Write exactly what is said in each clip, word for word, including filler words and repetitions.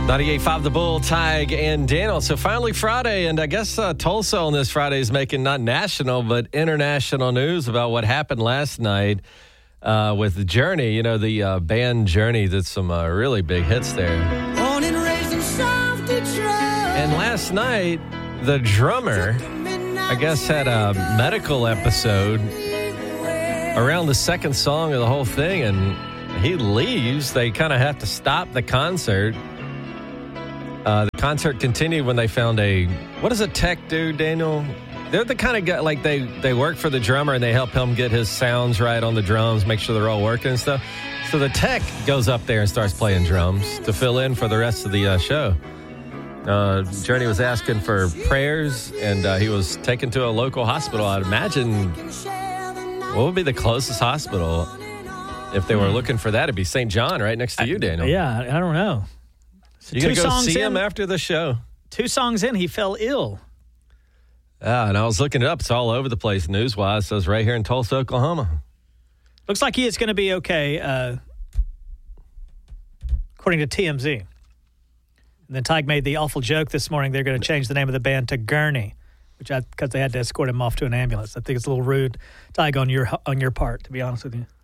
ninety-eight point five The Bull, Tig, and Daniel. So finally Friday, and I guess uh, Tulsa on this Friday is making not national, but international news about what happened last night uh, with Journey. You know, the uh, band Journey did some uh, really big hits there. Born and raised in South Detroit. And last night, the drummer, I guess, had a medical episode around the second song of the whole thing, and he leaves. They kind of have to stop the concert. Uh, the concert continued when they found a, what does a tech do, Daniel? They're the kind of guy, like they, they work for the drummer and they help him get his sounds right on the drums, make sure they're all working and stuff. So the tech goes up there and starts playing drums to fill in for the rest of the uh, show. Uh, Journey was asking for prayers, and uh, he was taken to a local hospital. I'd imagine, what would be the closest hospital if they were looking for that? It'd be Saint John, right next to you, Daniel. Yeah, I don't know. So you going to go see in, him after the show? Two songs in, he fell ill. Yeah, and I was looking it up. It's all over the place news-wise. It says right here in Tulsa, Oklahoma. Looks like he is going to be okay, uh, according to T M Z. And then Tig made the awful joke this morning. They're going to change the name of the band to Gurney, which I because they had to escort him off to an ambulance. I think it's a little rude, Tig, on your on your part, to be honest with you.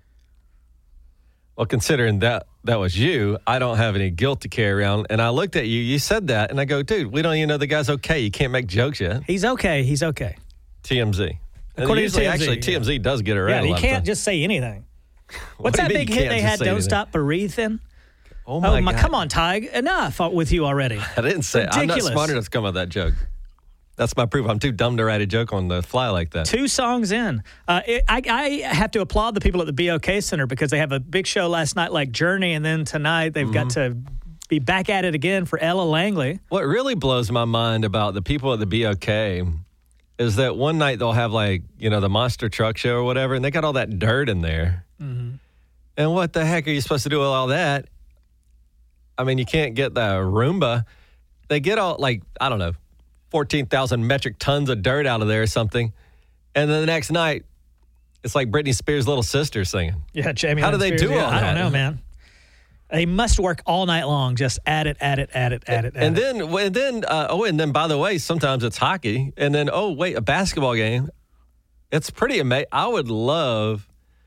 Well, considering that that was you, I don't have any guilt to carry around. And I looked at you, you said that, and I go, dude, we don't even know the guy's okay. You can't make jokes yet. He's okay. He's okay. T M Z. According usually, to T M Z, actually, T M Z yeah. does get it right. Yeah, a you lot can't of just say anything. What's what that big hit they had, Don't anything? Stop Breathing? Oh, my, oh my God. Come on, Tig. Enough with you already. I didn't say it. I'm not Ridiculous. smart enough to come up with that joke. That's my proof. I'm too dumb to write a joke on the fly like that. Two songs in. Uh, it, I, I have to applaud the people at the B O K Center because they have a big show last night like Journey, and then tonight they've mm-hmm. got to be back at it again for Ella Langley. What really blows my mind about the people at the B O K is that one night they'll have, like, you know, the monster truck show or whatever, and they got all that dirt in there. Mm-hmm. And what the heck are you supposed to do with all that? I mean, you can't get the Roomba. They get all, like, I don't know, fourteen thousand metric tons of dirt out of there or something. And then the next night, it's like Britney Spears' little sister singing. Yeah, Jamie. How do they Spears, do yeah, all that? I don't know, man. They must work all night long, just at it, at it, at it, at it, at and it. then, and then, uh, oh, and then, by the way, sometimes it's hockey. And then, oh, wait, a basketball game. It's pretty amazing. I would love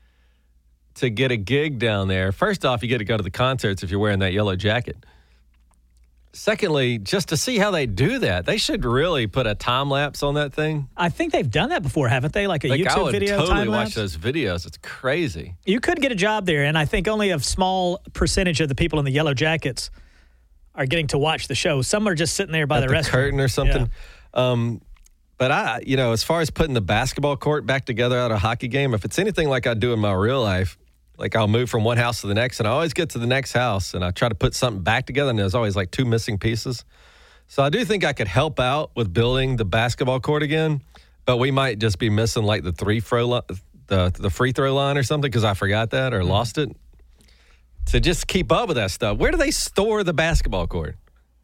to get a gig down there. First off, you get to go to the concerts if you're wearing that yellow jacket. Secondly, just to see how they do that. They should really put a time lapse on that thing. I think they've done that before, haven't they? Like a like YouTube I would video totally time lapse. watch those videos. It's crazy. You could get a job there, and I think only a small percentage of the people in the yellow jackets are getting to watch the show. Some are just sitting there by At the, the restaurant. curtain or something. Yeah. Um, but I, you know, as far as putting the basketball court back together at a hockey game, if it's anything like I do in my real life, like I'll move from one house to the next, and I always get to the next house, and I try to put something back together, and there's always like two missing pieces. So I do think I could help out with building the basketball court again, but we might just be missing like the three throw li- the the free throw line or something because I forgot that or mm-hmm. lost it. To just keep up with that stuff. Where do they store the basketball court?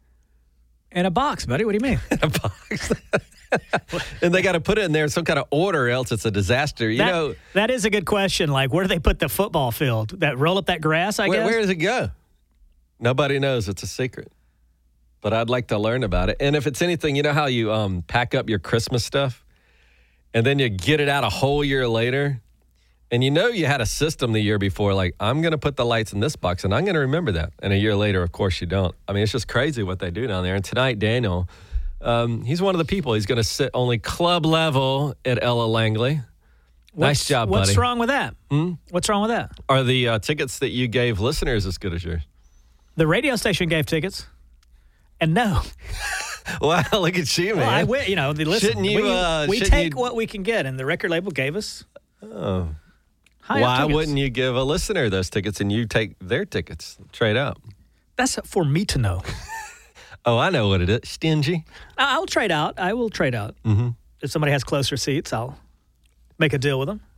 In a box, buddy. What do you mean? In a box. And they got to put it in there in some kind of order, else it's a disaster. You that, know, that is a good question. Like, where do they put the football field? That roll up that grass, I where, guess? Where does it go? Nobody knows. It's a secret. But I'd like to learn about it. And if it's anything, you know how you um, pack up your Christmas stuff and then you get it out a whole year later? And you know you had a system the year before, like, I'm going to put the lights in this box, and I'm going to remember that. And a year later, of course, you don't. I mean, it's just crazy what they do down there. And tonight, Daniel, um, he's one of the people. He's going to sit only club level at Ella Langley. What's, nice job, buddy. What's wrong with that? Hmm? What's wrong with that? Are the uh, tickets that you gave listeners as good as yours? The radio station gave tickets. And no. Wow, look at you, man. Well, I will, you know, the listen, shouldn't you, we, uh, we shouldn't take you... what we can get, and the record label gave us. Oh. Why wouldn't you give a listener those tickets and you take their tickets, trade out? That's for me to know. Oh, I know what it is. Stingy. I'll trade out. I will trade out. Mm-hmm. If somebody has closer seats, I'll make a deal with them.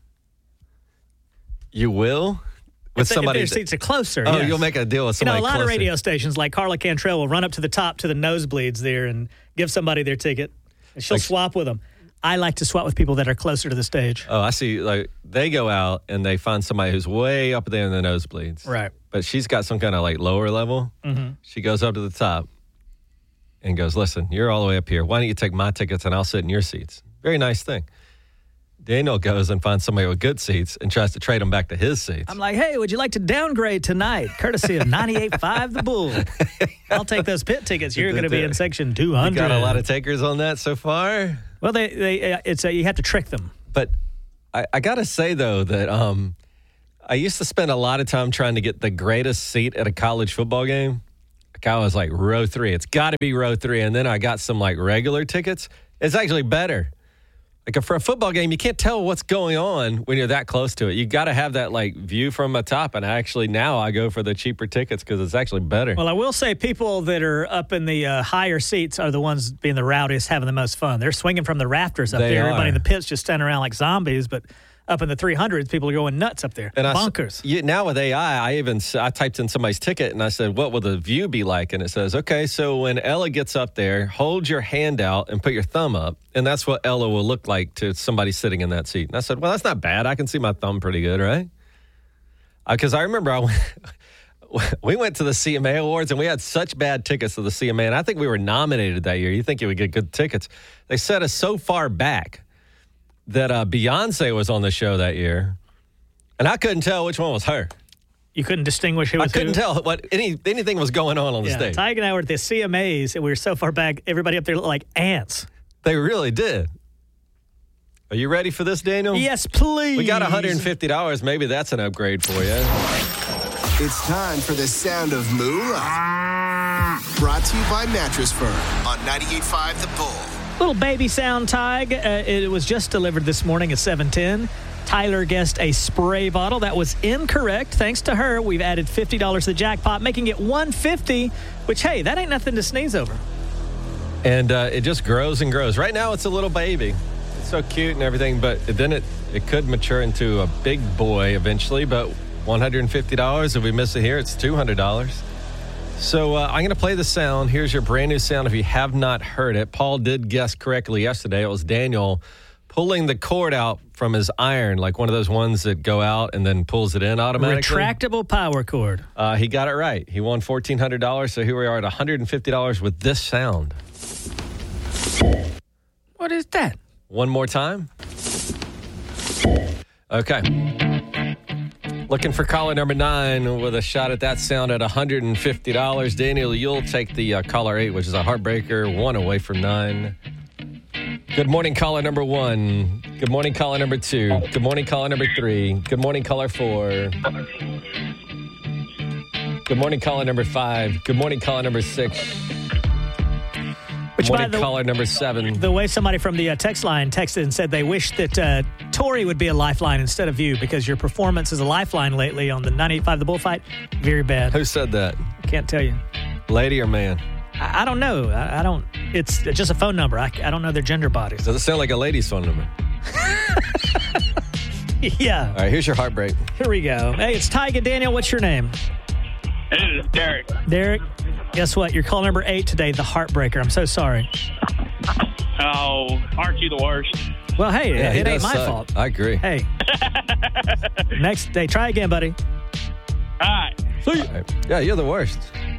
You will? With if, the, somebody if their seats are closer. Oh, yes. You'll make a deal with somebody You know, a lot closer. of radio stations like Carla Cantrell will run up to the top to the nosebleeds there and give somebody their ticket. And she'll like, swap with them. I like to swap with people that are closer to the stage. Oh, I see. Like they go out and they find somebody who's way up there in the nosebleeds. Right. But she's got some kind of like lower level. Mm-hmm. She goes up to the top and goes, listen, you're all the way up here. Why don't you take my tickets and I'll sit in your seats? Very nice thing. Daniel goes and finds somebody with good seats and tries to trade them back to his seats. I'm like, hey, would you like to downgrade tonight? Courtesy of ninety-eight point five The Bull. I'll take those pit tickets. You're going to be in section two hundred. You got a lot of takers on that so far? Well, they, they, it's a, you have to trick them. But I, I got to say, though, that um, I used to spend a lot of time trying to get the greatest seat at a college football game. Like I was like, row three. It's got to be row three. And then I got some like regular tickets. It's actually better. Like for a football game, you can't tell what's going on when you're that close to it. You got to have that like view from the top. And actually now I go for the cheaper tickets because it's actually better. Well, I will say people that are up in the uh, higher seats are the ones being the rowdiest, having the most fun. They're swinging from the rafters up They there. are. Everybody in the pits just standing around like zombies, but up in the three hundreds, people are going nuts up there. And I, Bonkers. you, now with A I, I even I typed in somebody's ticket and I said, what will the view be like? And it says, okay, so when Ella gets up there, hold your hand out and put your thumb up. And that's what Ella will look like to somebody sitting in that seat. And I said, well, that's not bad. I can see my thumb pretty good, right? Because uh, I remember I went, we went to the C M A Awards and we had such bad tickets to the C M A. And I think we were nominated that year. You think you would get good tickets. They set us so far back that uh, Beyonce was on the show that year, and I couldn't tell which one was her. You couldn't distinguish who I was couldn't who? tell what any anything was going on on the Yeah, stage. Tig and I were at the C M As, and we were so far back, everybody up there looked like ants. They really did. Are you ready for this, Daniel? Yes, please. We got one hundred fifty dollars. Maybe that's an upgrade for you. It's time for the sound of Moolah. Brought to you by Mattress Firm on ninety-eight point five The Bull. Little baby sound, Tig. Uh, it was just delivered this morning at seven ten. Tyler guessed a spray bottle. That was incorrect. Thanks to her, we've added fifty dollars to the jackpot, making it one hundred fifty dollars, which, hey, that ain't nothing to sneeze over. And uh, it just grows and grows. Right now, it's a little baby. It's so cute and everything, but then it, it could mature into a big boy eventually. But one hundred fifty dollars, if we miss it here, it's two hundred dollars. So uh, I'm going to play the sound. Here's your brand new sound if you have not heard it. Paul did guess correctly yesterday. It was Daniel pulling the cord out from his iron, like one of those ones that go out and then pulls it in automatically. Retractable power cord. Uh, he got it right. He won fourteen hundred dollars, so here we are at one hundred fifty dollars with this sound. What is that? One more time. Okay. Looking for caller number nine with a shot at that sound at one hundred fifty dollars. Daniel, you'll take the uh, caller eight, which is a heartbreaker, one away from nine. Good morning, caller number one. Good morning, caller number two. Good morning, caller number three. Good morning, caller four. Good morning, caller number five. Good morning, caller number six. Which, Good by morning, the, caller number seven. the way somebody from the uh, text line texted and said they wish that uh, Tori would be a lifeline instead of you because your performance as a lifeline lately on the ninety-eight point five The Bullfight, very bad. Who said that? Can't tell you. Lady or man? I, I don't know. I, I don't. It's just a phone number. I, I don't know their gender bodies. Does it sound like a lady's phone number? Yeah. All right, here's your heartbreak. Here we go. Hey, it's Tig and Daniel. What's your name? This is Derek. Derek. Guess what? You're call number eight today, the Heartbreaker. I'm so sorry. Oh, aren't you the worst? Well, hey, Yeah, he it ain't does my suck. fault. I agree. Hey. Next day. Try again, buddy. All right. All right. Yeah, you're the worst.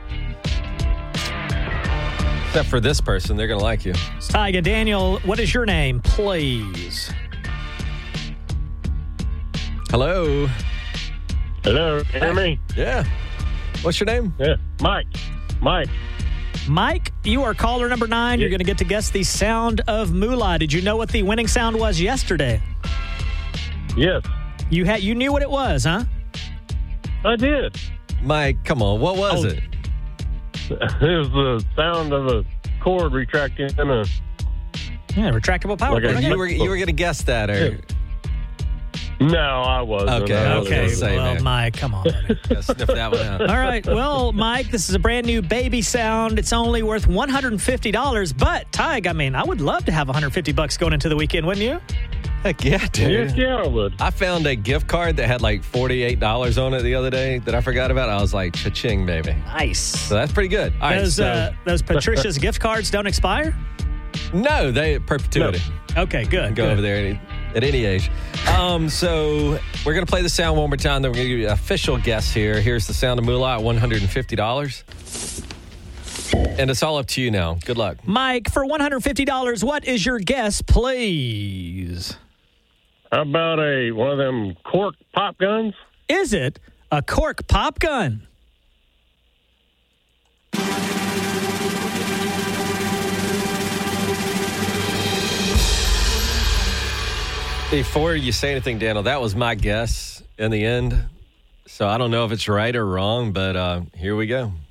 Except for this person, they're going to like you. It's Tig and Daniel. What is your name, please? Hello. Hello, can you hear me? Yeah. What's your name? Yeah, Mike. Mike. Mike, you are caller number nine. You're going to get to guess the sound of moolah. Did you know what the winning sound was yesterday? Yes, You had, you knew what it was, huh? I did. Mike, come on. What was Oh. it? It was the sound of a cord retracting in a. Yeah, retractable power Like a- cord. You were you were going to guess that, or No, I wasn't. Okay, I was Okay, Let's say, well, man. Mike, come on. buddy. yeah, sniff that one out? All right, well, Mike, this is a brand new baby sound. It's only worth one hundred fifty dollars, but Tig, I mean, I would love to have one hundred fifty bucks going into the weekend, wouldn't you? Heck yeah, dude. Yes, yeah, I would. I found a gift card that had like forty-eight dollars on it the other day that I forgot about. I was like, cha-ching, baby. Nice. So that's pretty good. All right, Those so uh, those Patricia's gift cards don't expire? No, they perpetuity. Okay, good. Go good. over there any, at any age. Um, so we're going to play the sound one more time. Then we're going to give you an official guess here. Here's the sound of moolah at one hundred fifty dollars. And it's all up to you now. Good luck. Mike, for one hundred fifty dollars, what is your guess, please? How about a one of them cork pop guns? Is it a cork pop gun? Before you say anything, Daniel, that was my guess in the end. So I don't know if it's right or wrong, but uh, here we go.